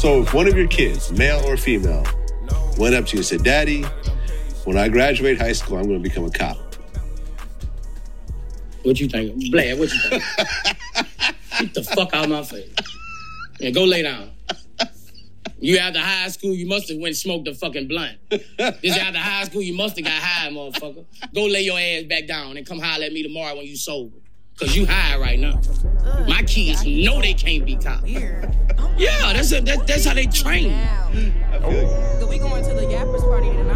So if one of your kids, male or female, went up to you and said, Daddy, when I graduate high school, I'm going to become a cop. What you think? Blad, what you think? Get the fuck out of my face. Yeah, go lay down. You after high school, you must have went and smoked a fucking blunt. This after high school, you must have got high, motherfucker. Go lay your ass back down and come holler at me tomorrow when you sober. Because you high right now. My kids know they can't be cops. Yeah, that's how they train. We going to the Yappers party tonight.